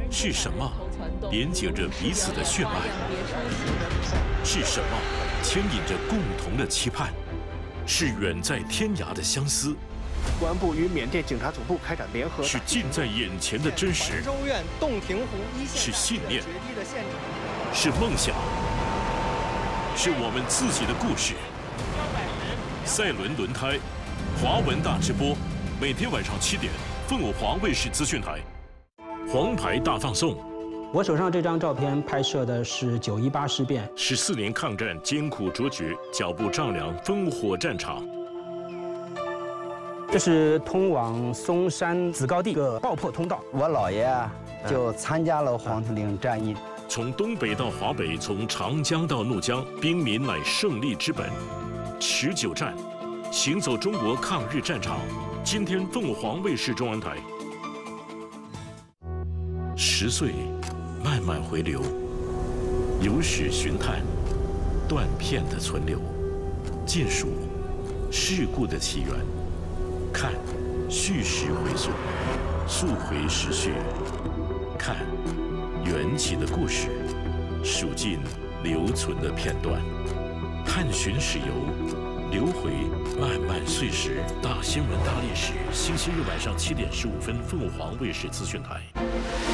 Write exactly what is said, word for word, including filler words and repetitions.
是什么连接着彼此的血脉？是什么牵引着共同的期盼？是远在天涯的相思。 公安部与缅甸警察总部开展联合， 是近在眼前的真实， 州院洞庭湖一线是信念，是梦想，是我们自己的故事。赛轮轮胎，华文大直播，每天晚上七点，凤凰华卫视资讯台，黄牌大放送。 我手上这张照片拍摄的是九一八事变， 十四年抗战艰苦卓绝，脚步丈量烽火战场。 这是通往松山子高地的爆破通道。 我姥爷啊，就参加了黄土岭战役。 从东北到华北，从长江到怒江，兵民乃胜利之本。持久战，行走中国抗日战场。今天凤凰卫视中文台。十岁，慢慢回流，有史寻探，断片的存留，尽数事故的起源。 看，叙事回溯，溯回时序；看，缘起的故事，数尽留存的片段。探寻史游，流回漫漫岁时。大新闻大历史，星期日晚上七点十五分，凤凰卫视资讯台。